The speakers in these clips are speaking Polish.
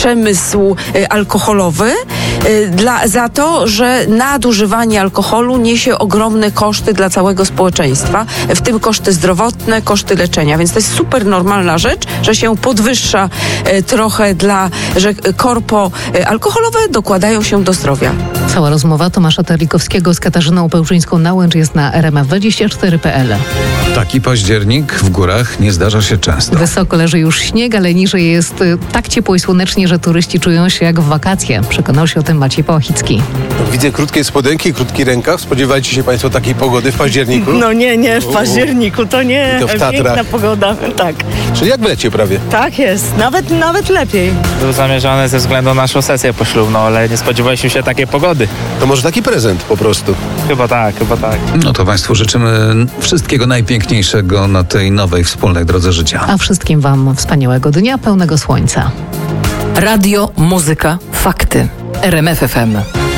przemysł alkoholowy za to, że nadużywanie alkoholu niesie ogromne koszty dla całego społeczeństwa, w tym koszty zdrowotne, koszty leczenia. Więc to jest super normalna rzecz, że się podwyższa trochę że korpo alkoholowe dokładają się do zdrowia. Cała rozmowa Tomasza Terlikowskiego z Katarzyną Pełczyńską-Nałęcz jest na rmf24.pl. Taki październik w górach nie zdarza się często. Wysoko leży już śnieg, ale niżej jest tak ciepło i słonecznie, że turyści czują się jak w wakacje. Przekonał się o tym Maciej Pałachicki. Widzę krótkie spodenki, krótki rękaw. Spodziewajcie się Państwo takiej pogody w październiku? No nie, w październiku to nie. To w Tatrach. Piękna pogoda, tak. Czyli jak w lecie prawie. Tak jest, nawet lepiej. Był zamierzony ze względu na naszą sesję poślubną, ale nie spodziewaliśmy się takiej pogody. To może taki prezent po prostu. Chyba tak. No to Państwu życzymy wszystkiego najpiękniejszego na tej nowej wspólnej drodze życia. A wszystkim Wam wspaniałego dnia, pełnego słońca. Radio, muzyka, fakty. RMF FM.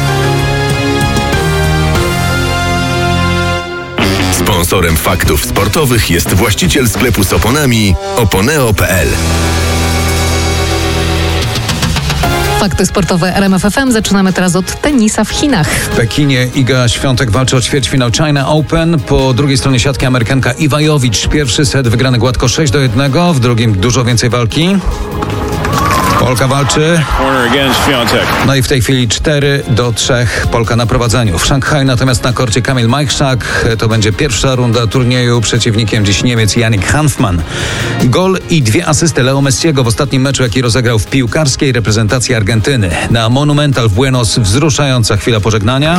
Sponsorem faktów sportowych jest właściciel sklepu z oponami oponeo.pl. Fakty sportowe RMF FM. Zaczynamy teraz od tenisa w Chinach. W Pekinie Iga Świątek walczy o ćwierćfinał China Open. Po drugiej stronie siatki Amerykanka Iwa Jowicz. Pierwszy set wygrany gładko 6-1, w drugim dużo więcej walki. Polka walczy. No i w tej chwili 4-3 Polka na prowadzeniu. W Szanghaju natomiast na korcie Kamil Majchrzak. To będzie pierwsza runda turnieju. Przeciwnikiem dziś Niemiec Yannick Hanfmann. Gol i 2 asysty Leo Messiego w ostatnim meczu, jaki rozegrał w piłkarskiej reprezentacji Argentyny. Na Monumental w Buenos wzruszająca chwila pożegnania.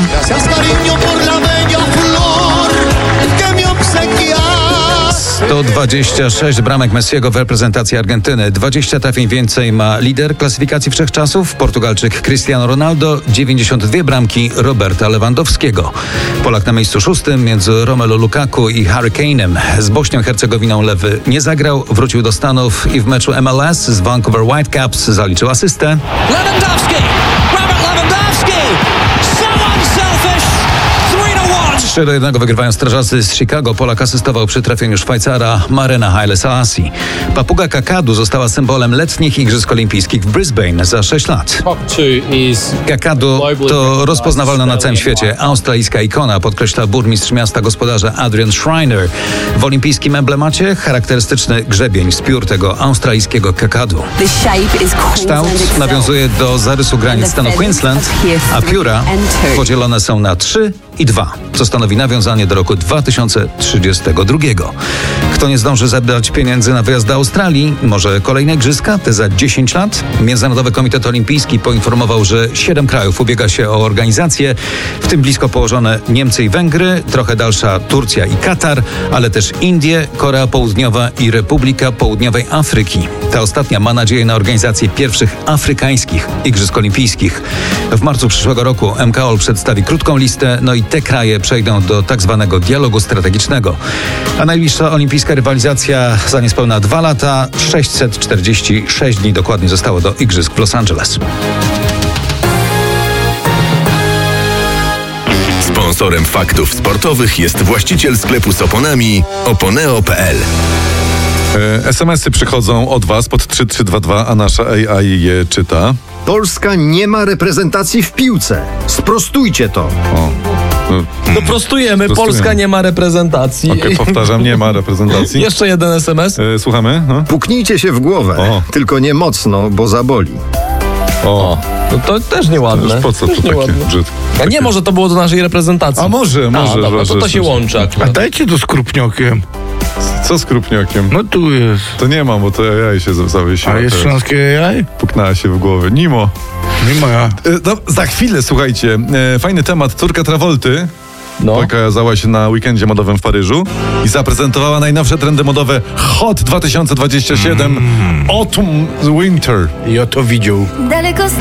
126 bramek Messiego w reprezentacji Argentyny. 20 trafień więcej ma lider klasyfikacji wszechczasów, Portugalczyk Cristiano Ronaldo. 92 bramki Roberta Lewandowskiego. Polak na miejscu 6 między Romelu Lukaku i Harry Kane'em. Z Bośnią Hercegowiną Lewy nie zagrał, wrócił do Stanów i w meczu MLS z Vancouver Whitecaps zaliczył asystę. Lewandowski! Robert Lewandowski! So unselfish! 3-1 wygrywają strażacy z Chicago. Polak asystował przy trafieniu Szwajcara Marena Haile Selassie. Papuga Kakadu została symbolem letnich Igrzysk Olimpijskich w Brisbane za 6 lat. Kakadu to rozpoznawalna na całym świecie australijska ikona, podkreśla burmistrz miasta gospodarza Adrian Schreiner. W olimpijskim emblemacie charakterystyczny grzebień z piór tego australijskiego kakadu. Kształt nawiązuje do zarysu granic stanu Queensland, a pióra podzielone są na 3 i 2, co stanowi nawiązanie do roku 2032. Kto nie zdąży zebrać pieniędzy na wyjazd do Australii, może kolejne igrzyska, te za 10 lat? Międzynarodowy Komitet Olimpijski poinformował, że 7 krajów ubiega się o organizację, w tym blisko położone Niemcy i Węgry, trochę dalsza Turcja i Katar, ale też Indie, Korea Południowa i Republika Południowej Afryki. Ta ostatnia ma nadzieję na organizację pierwszych afrykańskich Igrzysk Olimpijskich. W marcu przyszłego roku MKOL przedstawi krótką listę, no i te kraje przejdą do tak zwanego dialogu strategicznego. A najbliższa olimpijska rywalizacja za niespełna 2 lata, 646 dni dokładnie zostało do Igrzysk w Los Angeles. Sponsorem faktów sportowych jest właściciel sklepu z oponami oponeo.pl. SMS-y przychodzą od Was pod 3322, a nasza AI je czyta. Polska nie ma reprezentacji w piłce. Sprostujcie to. No prostujemy. Polska nie ma reprezentacji. Okej, powtarzam, nie ma reprezentacji. Jeszcze jeden SMS. Słuchamy? No. Puknijcie się w głowę, tylko nie mocno, bo zaboli. No to też nieładne. Po co to takie brzydkie? A nie, może to było do naszej reprezentacji. A może. Dobra, to się łączy. A dajcie to z krupniokiem. Co z krupniokiem? No tu jest. To nie mam, bo to AI się zawiesiło. A jest śląskie AI? Puknęła się w głowę. Nimo. Ja. No, za chwilę, słuchajcie. Fajny temat. Córka Travolty pokazała się na weekendzie modowym w Paryżu i zaprezentowała najnowsze trendy modowe Hot 2027 Autumn Winter. Ja to widział.